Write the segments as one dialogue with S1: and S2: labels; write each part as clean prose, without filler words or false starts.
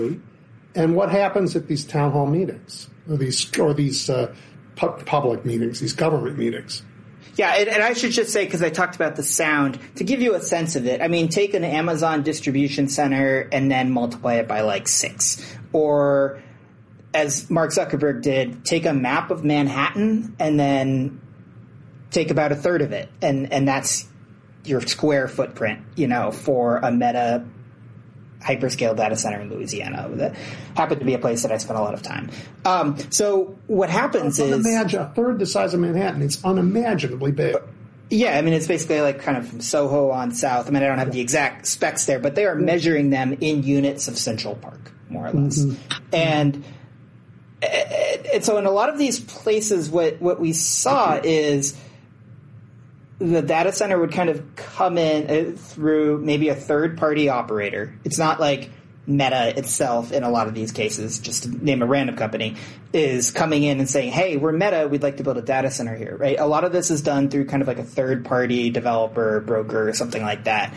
S1: And what happens at these town hall meetings or these public meetings, these government meetings?
S2: Yeah, and I should just say, because I talked about the sound, to give you a sense of it, I mean, take an Amazon distribution center and then multiply it by like 6. Or, as Mark Zuckerberg did, take a map of Manhattan and then take about a third of it. And that's your square footprint, for a Meta hyperscale data center in Louisiana. That happened to be a place that I spent a lot of time. So what happens is
S1: a third the size of Manhattan. It's unimaginably big.
S2: Yeah, I mean, it's basically like kind of from Soho on south. I mean, I don't have the exact specs there, but they are measuring them in units of Central Park, more or less. Mm-hmm. And so in a lot of these places, what we saw is the data center would kind of come in through maybe a third-party operator. It's not like Meta itself in a lot of these cases, just to name a random company, is coming in and saying, hey, we're Meta, we'd like to build a data center here, right? A lot of this is done through kind of like a third-party developer, broker, or something like that.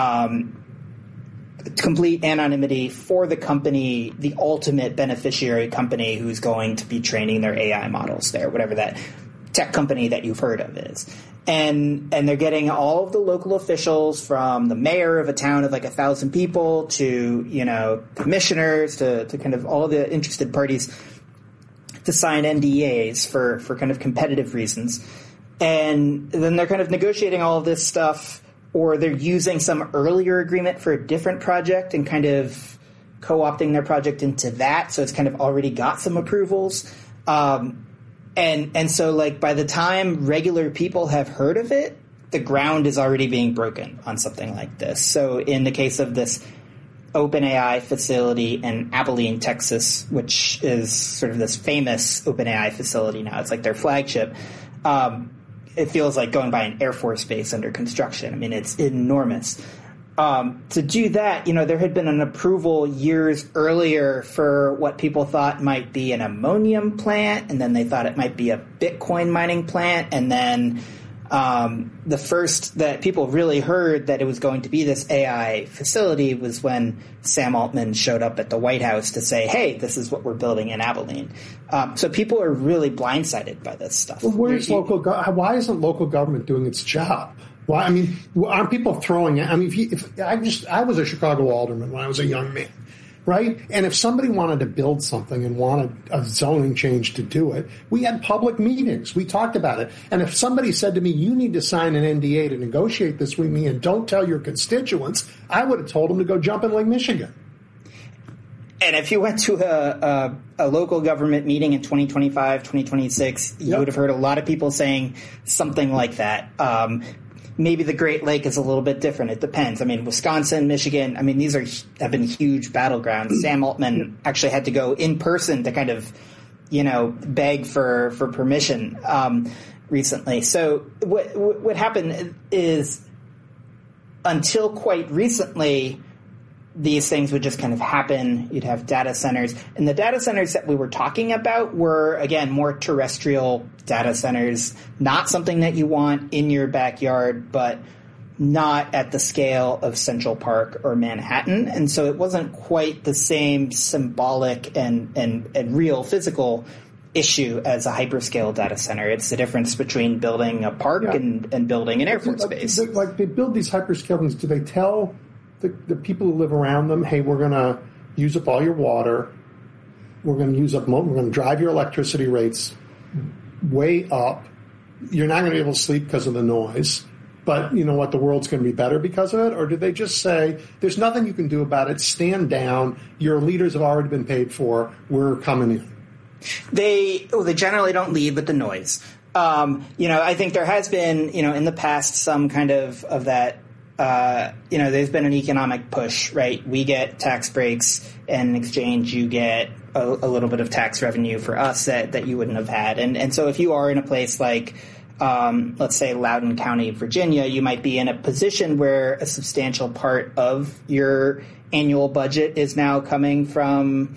S2: Complete anonymity for the company, the ultimate beneficiary company who's going to be training their AI models there, whatever that tech company that you've heard of is. And they're getting all of the local officials, from the mayor of a town of like 1,000 people to, commissioners to kind of all of the interested parties to sign NDAs for kind of competitive reasons. And then they're kind of negotiating all of this stuff, or they're using some earlier agreement for a different project and kind of co-opting their project into that. So it's kind of already got some approvals. And so, like, by the time regular people have heard of it, the ground is already being broken on something like this. So in the case of this OpenAI facility in Abilene, Texas, which is sort of this famous OpenAI facility now, it's like their flagship, it feels like going by an Air Force base under construction. I mean, it's enormous. To do that, there had been an approval years earlier for what people thought might be an ammonium plant, and then they thought it might be a Bitcoin mining plant, and then the first that people really heard that it was going to be this AI facility was when Sam Altman showed up at the White House to say, hey, this is what we're building in Abilene. So people are really blindsided by this stuff.
S1: Well, why isn't local government doing its job? Why? I mean, aren't people throwing it? I mean, I was a Chicago alderman when I was a young man, right? And if somebody wanted to build something and wanted a zoning change to do it, we had public meetings. We talked about it. And if somebody said to me, you need to sign an NDA to negotiate this with me and don't tell your constituents, I would have told them to go jump in Lake Michigan.
S2: And if you went to a local government meeting in 2025, 2026, you would have heard a lot of people saying something like that. Maybe the Great Lake is a little bit different. It depends. I mean, Wisconsin, Michigan, I mean, these have been huge battlegrounds. Sam Altman actually had to go in person to kind of, beg for permission recently. So what happened is, until quite recently, these things would just kind of happen. You'd have data centers. And the data centers that we were talking about were, again, more terrestrial data centers, not something that you want in your backyard, but not at the scale of Central Park or Manhattan. And so it wasn't quite the same symbolic and real physical issue as a hyperscale data center. It's the difference between building a park and building an Air Force base.
S1: Like they build these hyperscale things, do they tell the people who live around them, hey, we're going to use up all your water, we're going to drive your electricity rates way up, you're not going to be able to sleep because of the noise, but you know what, the world's going to be better because of it? Or do they just say, there's nothing you can do about it, stand down, your leaders have already been paid for, we're coming in?
S2: They generally don't lead with the noise. I think there has been, in the past, some kind of that. There's been an economic push, right? We get tax breaks, and in exchange you get a little bit of tax revenue for us that you wouldn't have had. And so if you are in a place like, let's say, Loudoun County, Virginia, you might be in a position where a substantial part of your annual budget is now coming from,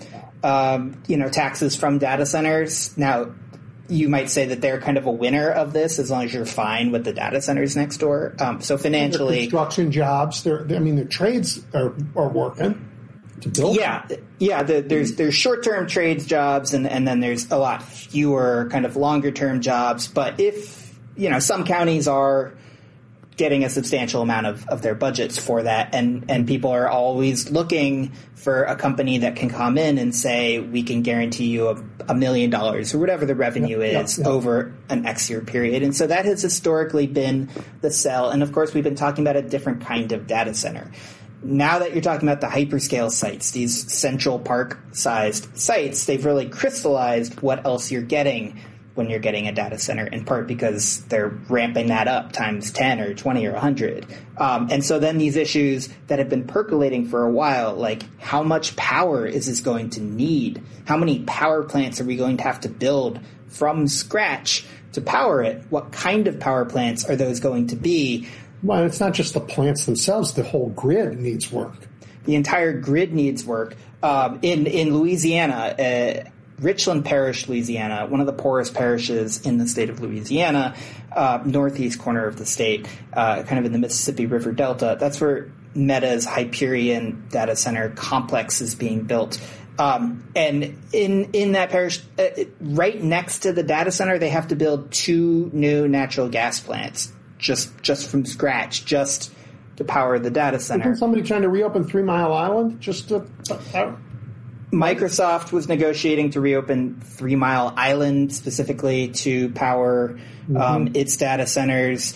S2: taxes from data centers. Now, you might say that they're kind of a winner of this as long as you're fine with the data centers next door. So financially,
S1: construction jobs, their trades are working. to build.
S2: Yeah. There's short-term trades jobs, and then there's a lot fewer kind of longer-term jobs. But if some counties are getting a substantial amount of their budgets for that, and people are always looking for a company that can come in and say, we can guarantee you $1 million or whatever the revenue is over an X year period. And so that has historically been the sell. And of course, we've been talking about a different kind of data center. Now that you're talking about the hyperscale sites, these Central Park-sized sites, they've really crystallized what else you're getting when you're getting a data center, in part because they're ramping that up times 10 or 20 or 100. And so then these issues that have been percolating for a while, like how much power is this going to need? How many power plants are we going to have to build from scratch to power it? What kind of power plants are those going to be?
S1: Well, it's not just the plants themselves. The whole grid needs work.
S2: The entire grid needs work. In Louisiana, Richland Parish, Louisiana, one of the poorest parishes in the state of Louisiana, northeast corner of the state, kind of in the Mississippi River Delta. That's where Meta's Hyperion data center complex is being built. And in that parish, right next to the data center, they have to build 2 new natural gas plants just from scratch, just to power the data center.
S1: Isn't somebody trying to reopen 3 Mile Island just to
S2: Microsoft was negotiating to reopen 3 Mile Island specifically to power its data centers.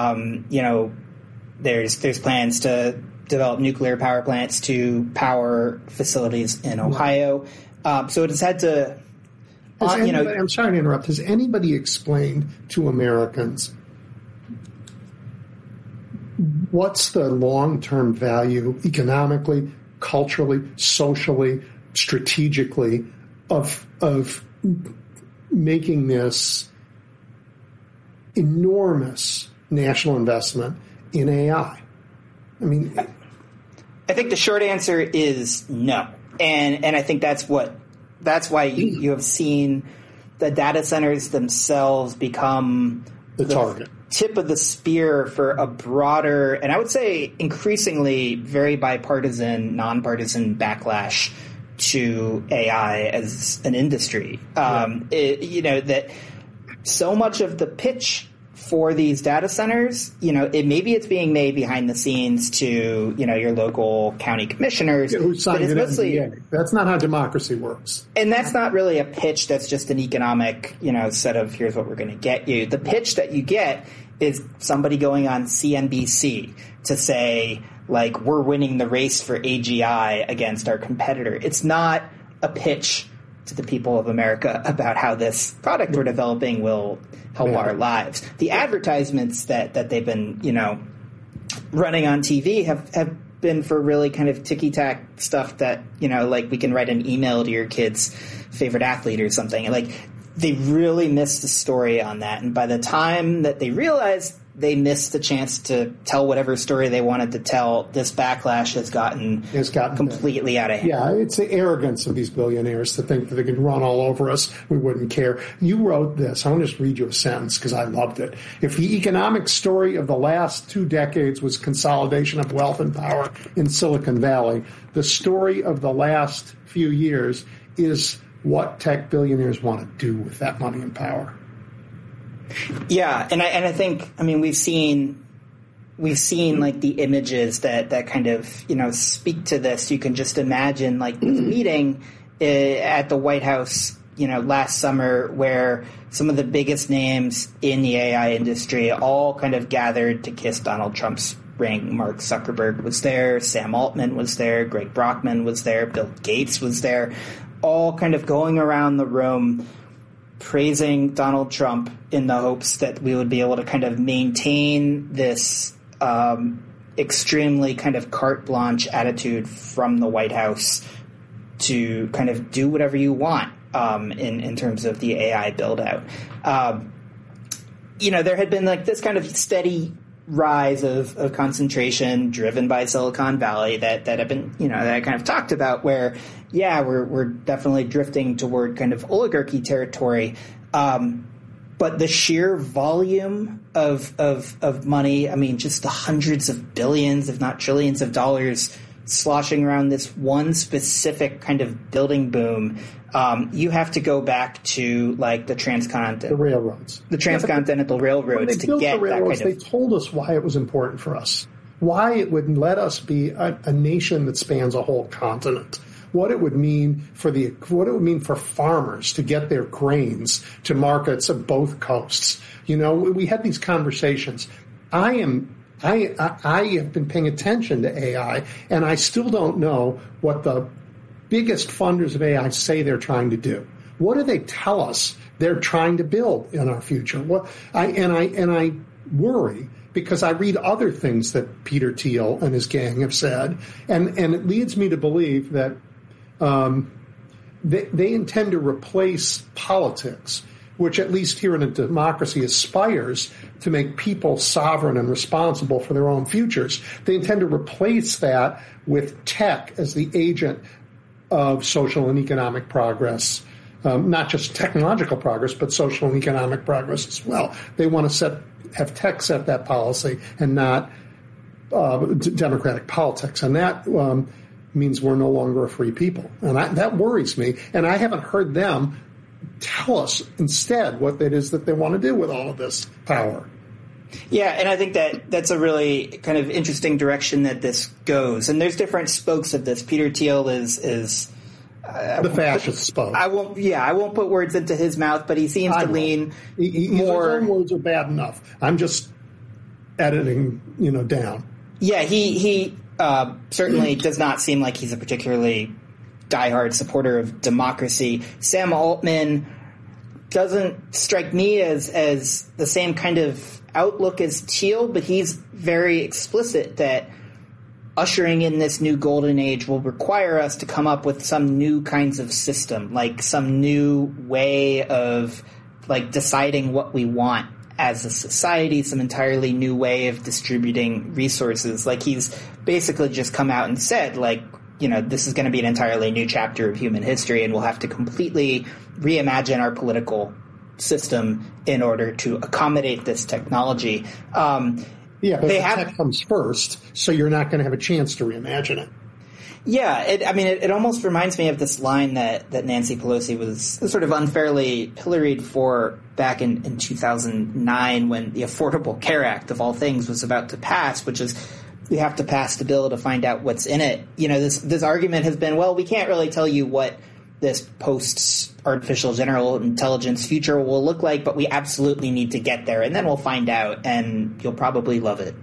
S2: There's plans to develop nuclear power plants to power facilities in Ohio. So it has had to.
S1: I'm sorry to interrupt. Has anybody explained to Americans what's the long-term value economically, culturally, socially, strategically of making this enormous national investment in AI? I mean,
S2: I think the short answer is no, and I think that's why you have seen the data centers themselves become
S1: the target.
S2: Tip of the spear for a broader, and I would say increasingly very bipartisan, nonpartisan backlash to AI as an industry. That so much of the pitch for these data centers, maybe it's being made behind the scenes to, your local county commissioners.
S1: Who signed it NDA. That's not how democracy works.
S2: And that's not really a pitch that's just an economic, set of here's what we're going to get you. The pitch that you get is somebody going on CNBC to say, like, we're winning the race for AGI against our competitor. It's not a pitch to the people of America about how this product we're developing will help our lives. The advertisements that they've been, running on TV have been for really kind of ticky-tack stuff that, like we can write an email to your kid's favorite athlete or something. And, like, they really missed the story on that. And by the time that they realized they missed the chance to tell whatever story they wanted to tell, this backlash has gotten completely out of hand.
S1: Yeah, it's the arrogance of these billionaires to think that they can run all over us. We wouldn't care. You wrote this. I want to just read you a sentence because I loved it. If the economic story of the last 2 decades was consolidation of wealth and power in Silicon Valley, the story of the last few years is what tech billionaires want to do with that money and power.
S2: Yeah, and I think, we've seen like the images that kind of, speak to this. You can just imagine like the meeting at the White House, last summer where some of the biggest names in the AI industry all kind of gathered to kiss Donald Trump's ring. Mark Zuckerberg was there, Sam Altman was there, Greg Brockman was there, Bill Gates was there, all kind of going around the room praising Donald Trump in the hopes that we would be able to kind of maintain this extremely kind of carte blanche attitude from the White House to kind of do whatever you want in terms of the AI build out. There had been like this kind of steady rise of concentration driven by Silicon Valley that have been, that I kind of talked about where, we're definitely drifting toward kind of oligarchy territory. But the sheer volume of money, just the hundreds of billions, if not trillions of dollars sloshing around this one specific kind of building boom, you have to go back to like the transcontinental,
S1: the railroads,
S2: the transcontinental railroads to get that kind of.
S1: They told us why it was important for us, why it would let us be a nation that spans a whole continent. What it would mean for farmers to get their grains to markets of both coasts. You know, we had these conversations. I have been paying attention to AI, and I still don't know what the biggest funders of AI say they're trying to do. What do they tell us they're trying to build in our future? I worry because I read other things that Peter Thiel and his gang have said, and it leads me to believe that they intend to replace politics, which at least here in a democracy aspires to make people sovereign and responsible for their own futures. They intend to replace that with tech as the agent of social and economic progress, not just technological progress, but social and economic progress as well. They want to have tech set that policy and not democratic politics. And that means we're no longer a free people. And that worries me. And I haven't heard them tell us instead what it is that they want to do with all of this power.
S2: Yeah, and I think that's a really kind of interesting direction that this goes. And there's different spokes of this. Peter Thiel is
S1: the fascist spoke.
S2: I won't put words into his mouth, but he seems to lean more.
S1: His own words are bad enough. I'm just editing, down.
S2: Yeah, he certainly does not seem like he's a particularly diehard supporter of democracy. Sam Altman doesn't strike me as the same kind of outlook as Thiel, but he's very explicit that ushering in this new golden age will require us to come up with some new kinds of system, like some new way of like deciding what we want as a society, some entirely new way of distributing resources. Like he's basically just come out and said, like, this is going to be an entirely new chapter of human history, and we'll have to completely reimagine our political system in order to accommodate this technology.
S1: But tech comes first, so you're not going to have a chance to reimagine it.
S2: Yeah, it almost reminds me of this line that Nancy Pelosi was sort of unfairly pilloried for back in 2009 when the Affordable Care Act, of all things, was about to pass, which is we have to pass the bill to find out what's in it. This argument has been, well, we can't really tell you what this post-artificial general intelligence future will look like, but we absolutely need to get there, and then we'll find out, and you'll probably love it.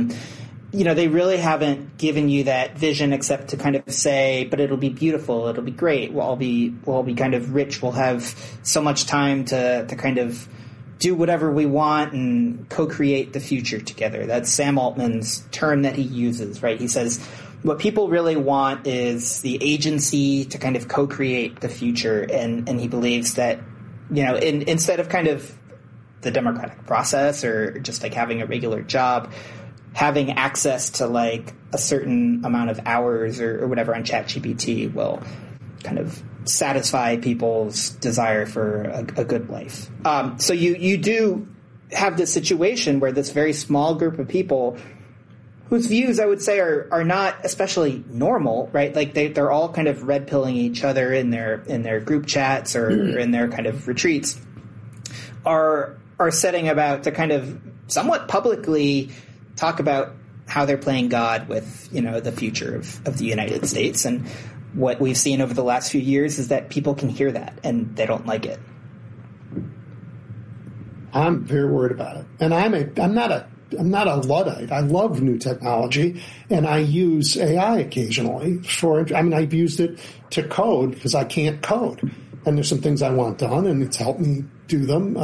S2: They really haven't given you that vision except to kind of say, but it'll be beautiful, it'll be great, we'll all be kind of rich, we'll have so much time to kind of do whatever we want and co-create the future together. That's Sam Altman's term that he uses, right? He says what people really want is the agency to kind of co-create the future, and he believes that, instead of kind of the democratic process or just like having a regular job, having access to like a certain amount of hours or whatever on ChatGPT will kind of satisfy people's desire for a good life. So you do have this situation where this very small group of people whose views I would say are not especially normal, right? Like they're all kind of red pilling each other in their group chats or in their kind of retreats are setting about to kind of somewhat publicly talk about how they're playing God with, the future of the United States. And what we've seen over the last few years is that people can hear that and they don't like it.
S1: I'm very worried about it. And I'm not a Luddite. I love new technology, and I use AI occasionally I've used it to code because I can't code. And there's some things I want done, and it's helped me do them.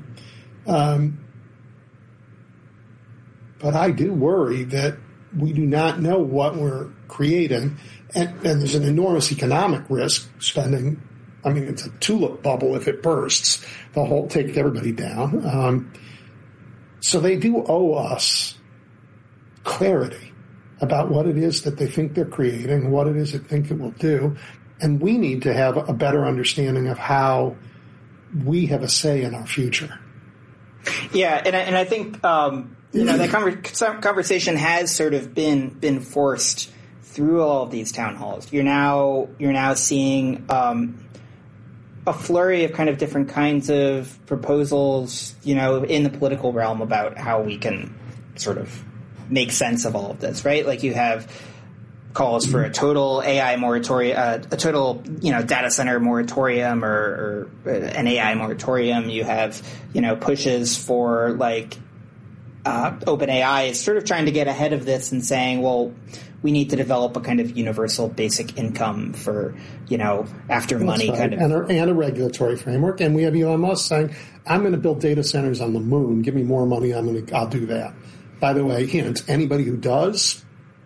S1: But I do worry that we do not know what we're creating, and there's an enormous economic risk spending. It's a tulip bubble if it bursts. They'll take everybody down. So they do owe us clarity about what it is that they think they're creating, what it is they think it will do, and we need to have a better understanding of how we have a say in our future.
S2: Yeah, and I think that conversation has sort of been forced through all of these town halls, you're now seeing a flurry of kind of different kinds of proposals, in the political realm about how we can sort of make sense of all of this, right? Like you have calls for a total AI moratorium, a total, data center moratorium or an AI moratorium. You have, pushes for like OpenAI is sort of trying to get ahead of this and saying, well, we need to develop a kind of universal basic income for, after money kind of.
S1: And a regulatory framework. And we have Elon Musk saying, I'm going to build data centers on the moon. Give me more money. I'll do that. By the way, hint, anybody who does,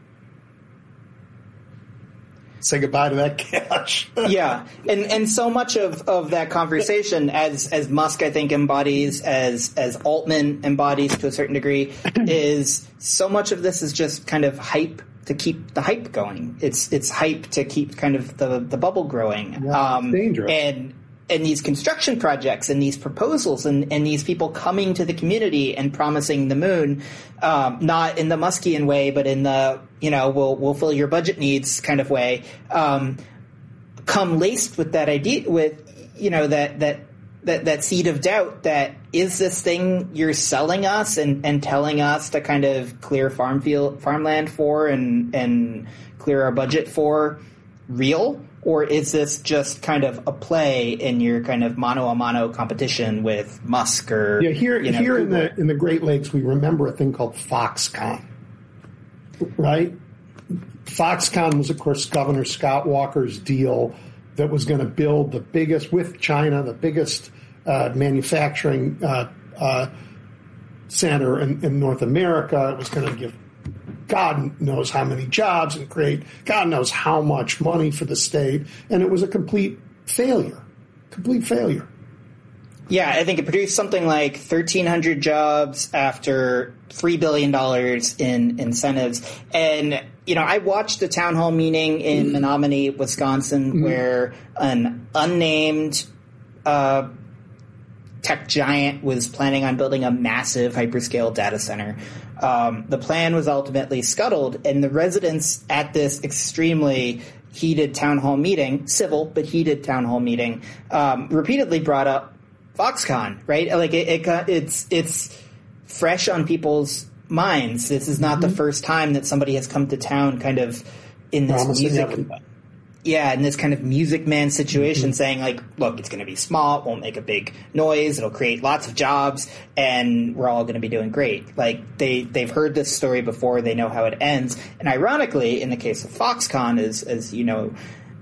S1: say goodbye to that cash.
S2: Yeah. And so much of that conversation as Musk, I think, embodies, as Altman embodies to a certain degree, is so much of this is just kind of hype to keep the hype going. It's hype to keep kind of the bubble growing.
S1: Yeah, dangerous.
S2: And these construction projects and these proposals and these people coming to the community and promising the moon, not in the Muskian way, but in the, we'll fill your budget needs kind of way, come laced with that idea, with, that seed of doubt that is this thing you're selling us and telling us to kind of clear farmland for and clear our budget for real? Or is this just kind of a play in your kind of mano-a-mano competition with Musk or
S1: here in the Great Lakes, we remember a thing called Foxconn, right? Foxconn was, of course, Governor Scott Walker's deal that was going to build the biggest, with China, the biggest manufacturing center in North America. It was going to give God knows how many jobs and create God knows how much money for the state. And it was a complete failure.
S2: Yeah, I think it produced something like 1,300 jobs after $3 billion in incentives. And, I watched the town hall meeting in Menominee, Wisconsin, where an unnamed tech giant was planning on building a massive hyperscale data center. The plan was ultimately scuttled, and the residents at this extremely heated town hall meeting, civil but heated town hall meeting, repeatedly brought up Foxconn, right? Like it's fresh on people's minds. This is not the first time that somebody has come to town kind of in this in this kind of Music Man situation, saying like, look, it's going to be small, it won't make a big noise, it'll create lots of jobs, and we're all going to be doing great. Like they've heard this story before, they know how it ends. And ironically, in the case of Foxconn, as you know,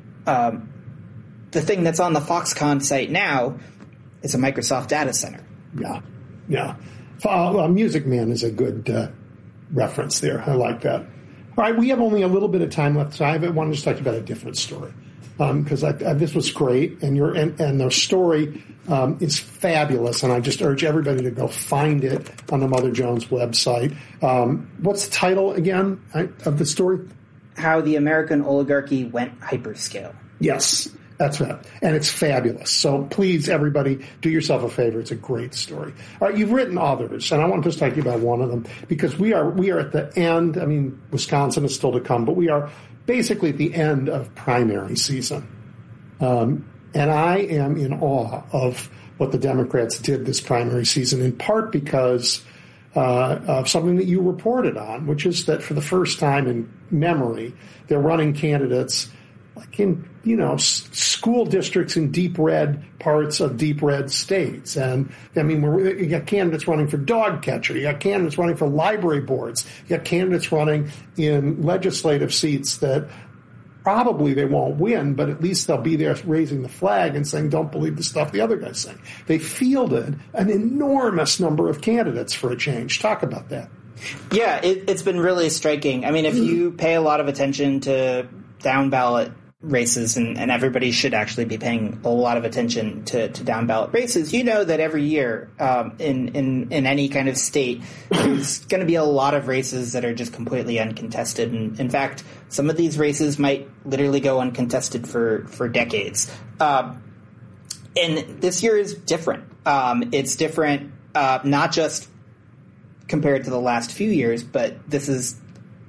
S2: the thing that's on the Foxconn site now is a Microsoft data center.
S1: Yeah. Music Man is a good reference there. I like that. All right, we have only a little bit of time left, so I wanted to talk about a different story because this was great, and the story is fabulous, and I just urge everybody to go find it on the Mother Jones website. What's the title again of the story?
S2: How the American Oligarchy Went Hyperscale.
S1: Yes, that's right, and it's fabulous. So please, everybody, do yourself a favor. It's a great story. All right, you've written others, and I want to just talk to you about one of them because we are at the end. I mean, Wisconsin is still to come, but we are basically at the end of primary season, and I am in awe of what the Democrats did this primary season, in part because of something that you reported on, which is that for the first time in memory, they're running candidates like in, school districts in deep red parts of deep red states. And I mean, you got candidates running for dog catcher. You got candidates running for library boards. You got candidates running in legislative seats that probably they won't win, but at least they'll be there raising the flag and saying, don't believe the stuff the other guy's saying. They fielded an enormous number of candidates for a change. Talk about that.
S2: Yeah, it's been really striking. I mean, if you pay a lot of attention to down ballot races, and everybody should actually be paying a lot of attention to down ballot races, you know that every year in any kind of state, there's going to be a lot of races that are just completely uncontested. And in fact, some of these races might literally go uncontested for decades. And this year is different. It's different not just compared to the last few years, but this is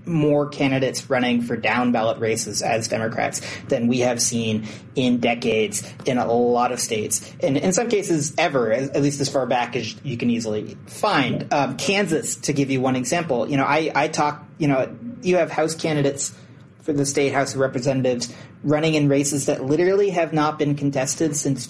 S2: more candidates running for down ballot races as Democrats than we have seen in decades in a lot of states, and in some cases ever, at least as far back as you can easily find. Kansas, to give you one example, I talk, you have House candidates for the state House of Representatives running in races that literally have not been contested since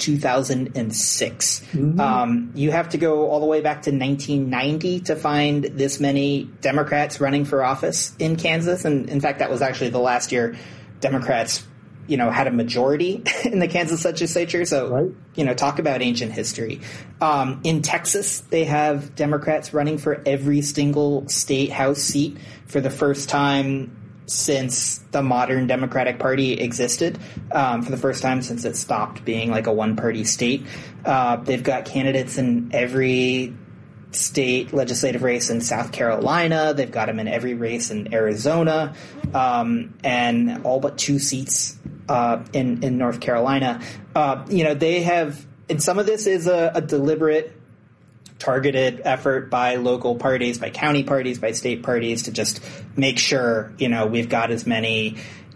S2: 2006. Mm-hmm. You have to go all the way back to 1990 to find this many Democrats running for office in Kansas. And in fact, that was actually the last year Democrats, had a majority in the Kansas legislature. So, right. Talk about ancient history. In Texas, they have Democrats running for every single state House seat for the first time since the modern Democratic Party existed, for the first time since it stopped being like a one-party state. They've got candidates in every state legislative race in South Carolina. They've got them in every race in Arizona, and all but 2 seats in North Carolina. They have, and some of this is a deliberate, targeted effort by local parties, by county parties, by state parties to just make sure, we've got as many,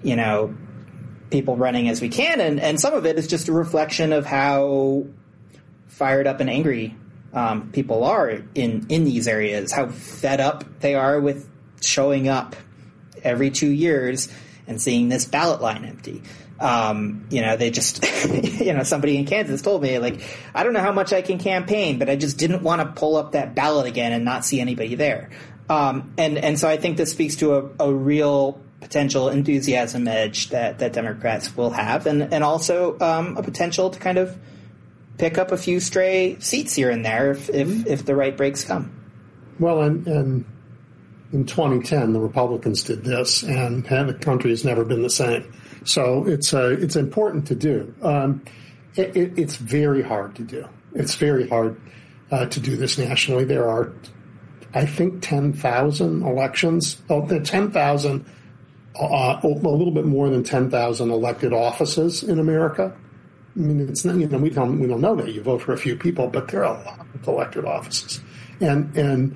S2: people running as we can. And some of it is just a reflection of how fired up and angry people are in these areas, how fed up they are with showing up every 2 years and seeing this ballot line empty. They just, somebody in Kansas told me, I don't know how much I can campaign, but I just didn't want to pull up that ballot again and not see anybody there. And so I think this speaks to a real potential enthusiasm edge that Democrats will have, and also a potential to kind of pick up a few stray seats here and there if the right breaks come. Well,
S1: and in 2010, the Republicans did this, and the country has never been the same. So it's important to do. It's very hard to do. It's very hard to do this nationally. There are, I think, 10,000 elections. 10,000, a little bit more than 10,000 elected offices in America. I mean, it's not, we don't know that. You vote for a few people, but there are a lot of elected offices, and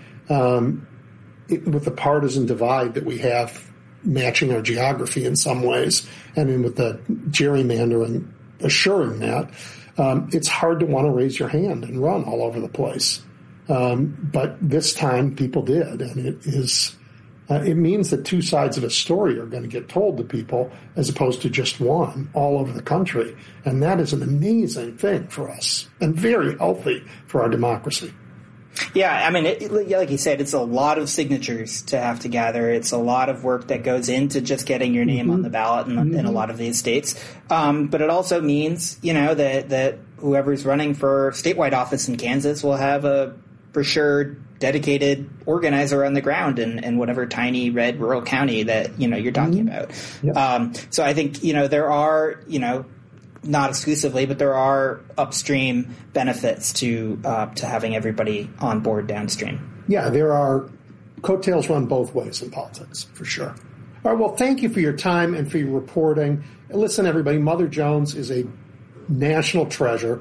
S1: with the partisan divide that we have, matching our geography in some ways, and then with the gerrymandering assuring that, it's hard to want to raise your hand and run all over the place. But this time people did, and it means that 2 sides of a story are going to get told to people as opposed to just one all over the country. And that is an amazing thing for us and very healthy for our democracy.
S2: Yeah, I mean, like you said, it's a lot of signatures to have to gather. It's a lot of work that goes into just getting your name on the ballot in a lot of these states. But it also means, that whoever's running for statewide office in Kansas will have a, for sure, dedicated organizer on the ground in whatever tiny red rural county that, you're talking about. Yep. So I think, there are, not exclusively, but there are upstream benefits to having everybody on board downstream.
S1: Yeah, there are. Coattails run both ways in politics, for sure. All right, well, thank you for your time and for your reporting. And listen, everybody, Mother Jones is a national treasure.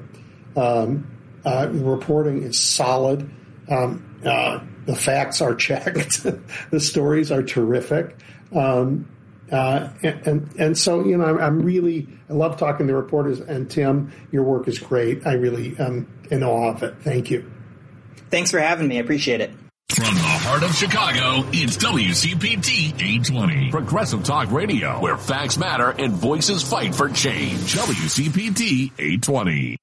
S1: Reporting is solid. The facts are checked. The stories are terrific. And so, I love talking to reporters, and Tim, your work is great. I really am in awe of it. Thank you.
S2: Thanks for having me. I appreciate it.
S3: From the heart of Chicago, it's WCPT 820. Progressive Talk Radio, where facts matter and voices fight for change. WCPT 820.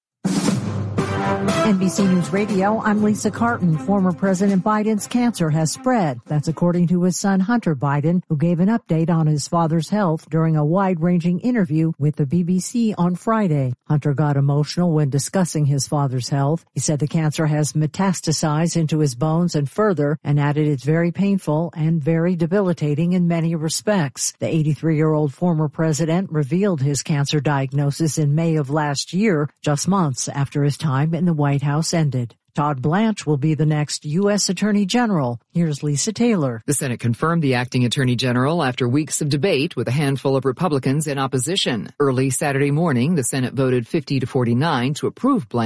S4: NBC News Radio, I'm Lisa Carton. Former President Biden's cancer has spread. That's according to his son, Hunter Biden, who gave an update on his father's health during a wide-ranging interview with the BBC on Friday. Hunter got emotional when discussing his father's health. He said the cancer has metastasized into his bones and further, and added it's very painful and very debilitating in many respects. The 83-year-old former president revealed his cancer diagnosis in May of last year, just months after his time in the White House ended. Todd Blanche will be the next U.S. Attorney General. Here's Lisa Taylor.
S5: The Senate confirmed the acting Attorney General after weeks of debate with a handful of Republicans in opposition. Early Saturday morning, the Senate voted 50-49 to approve Blanche,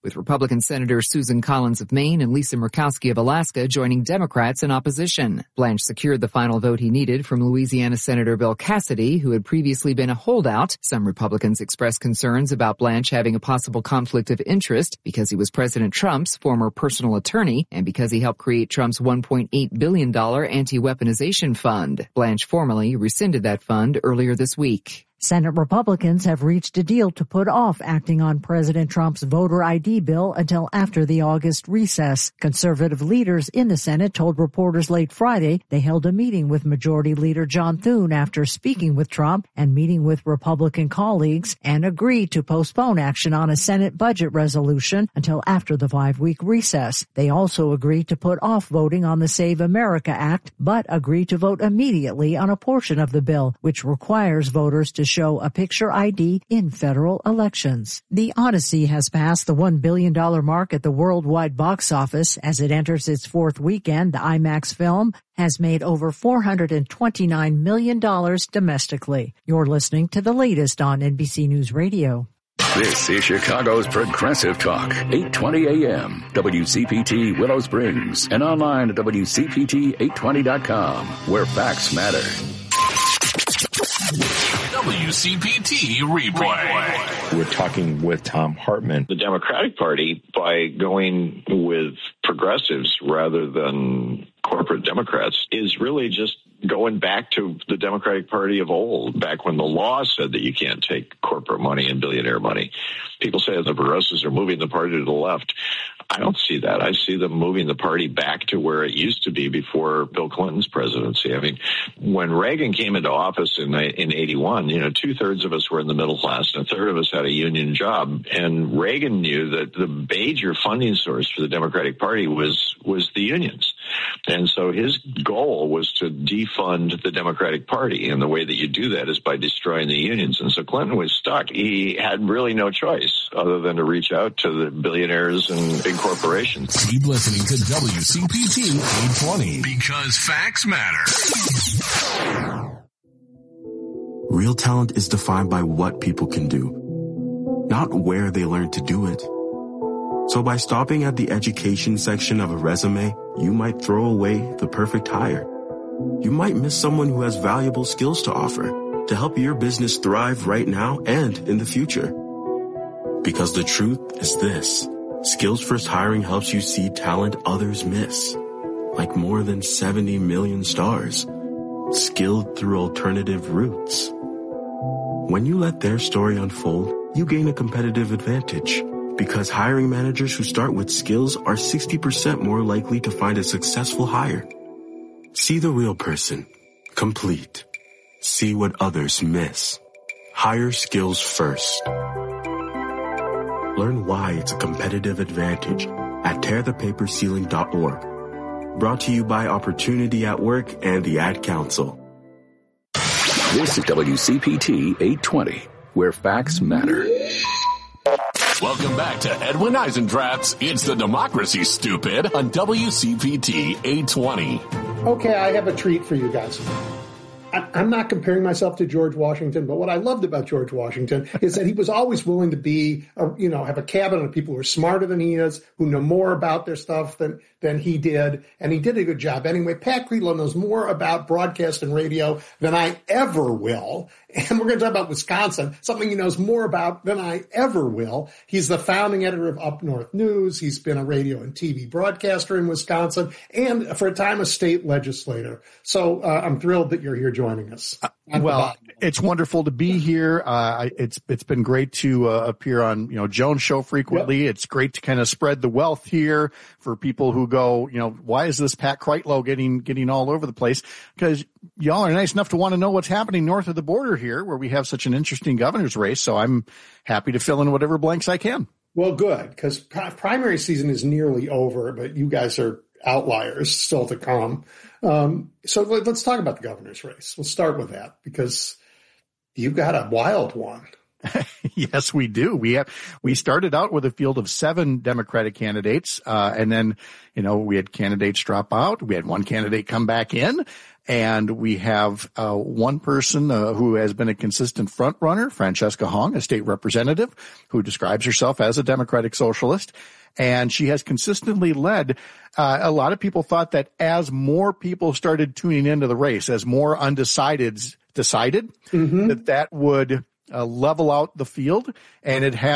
S5: with Republican Senators Susan Collins of Maine and Lisa Murkowski of Alaska joining Democrats in opposition. Blanche secured the final vote he needed from Louisiana Senator Bill Cassidy, who had previously been a holdout. Some Republicans expressed concerns about Blanche having a possible conflict of interest because he was President Trump's former personal attorney and because he helped create Trump's $1.8 billion anti-weaponization fund. Blanche formally rescinded that fund earlier this week.
S4: Senate Republicans have reached a deal to put off acting on President Trump's voter ID bill until after the August recess. Conservative leaders in the Senate told reporters late Friday they held a meeting with Majority Leader John Thune after speaking with Trump and meeting with Republican colleagues and agreed to postpone action on a Senate budget resolution until after the 5-week recess. They also agreed to put off voting on the Save America Act, but agreed to vote immediately on a portion of the bill, which requires voters to show a picture ID in federal elections. The Odyssey has passed the $1 billion mark at the worldwide box office. As it enters its fourth weekend, the IMAX film has made over $429 million domestically. You're listening to the latest on NBC News Radio.
S6: This is Chicago's Progressive Talk, 820 AM, WCPT Willow Springs, and online at WCPT820.com, where facts matter.
S3: WCPT Replay.
S7: We're talking with Thom Hartmann.
S8: The Democratic Party, by going with progressives rather than corporate Democrats, is really just going back to the Democratic Party of old, back when the law said that you can't take corporate money and billionaire money. People say the progressives are moving the party to the left. I don't see that. I see them moving the party back to where it used to be before Bill Clinton's presidency. I mean, when Reagan came into office in 81, 2/3 of us were in the middle class and 1/3 of us had a union job. And Reagan knew that the major funding source for the Democratic Party was the unions. And so his goal was to defund the Democratic Party. And the way that you do that is by destroying the unions. And so Clinton was stuck. He had really no choice other than to reach out to the billionaires and big corporations.
S3: Keep listening to WCPT 820 because facts matter.
S9: Real talent is defined by what people can do, not where they learn to do it. So by stopping at the education section of a resume, you might throw away the perfect hire. You might miss someone who has valuable skills to offer to help your business thrive right now and in the future. Because the truth is this: Skills First Hiring helps you see talent others miss, like more than 70 million stars, skilled through alternative routes. When you let their story unfold, you gain a competitive advantage, because hiring managers who start with skills are 60% more likely to find a successful hire. See the real person, complete. See what others miss. Hire skills first. Learn why it's a competitive advantage at tearthepaperceiling.org. Brought to you by Opportunity at Work and the Ad Council.
S6: This is WCPT 820, where facts matter.
S3: Welcome back to Edwin Eisendrath's It's the Democracy, Stupid on WCPT 820.
S1: Okay, I have a treat for you guys. I'm not comparing myself to George Washington, but what I loved about George Washington is that he was always willing to be, have a cabinet of people who are smarter than he is, who know more about their stuff than he did, and he did a good job. Anyway, Pat Creedlow knows more about broadcast and radio than I ever will, and we're going to talk about Wisconsin, something he knows more about than I ever will. He's the founding editor of Up North News. He's been a radio and TV broadcaster in Wisconsin, and for a time a state legislator. So I'm thrilled that you're here joining us.
S10: Well, it's wonderful to be here. It's been great to appear on Joan's show frequently. Yep. It's great to kind of spread the wealth here for people who go, why is this Pat Creidlow getting all over the place? Because y'all are nice enough to want to know what's happening north of the border here, where we have such an interesting governor's race. So I'm happy to fill in whatever blanks I can.
S1: Well, good, because primary season is nearly over, but you guys are outliers still to come. So let's talk about the governor's race. We'll start with that because you've got a wild one.
S10: Yes, we do. We started out with a field of 7 Democratic candidates, and then, we had candidates drop out. We had one candidate come back in, and we have one person who has been a consistent front runner, Francesca Hong, a state representative, who describes herself as a Democratic socialist. And she has consistently led. A lot of people thought that as more people started tuning into the race, as more undecideds decided, that would level out the field, and it has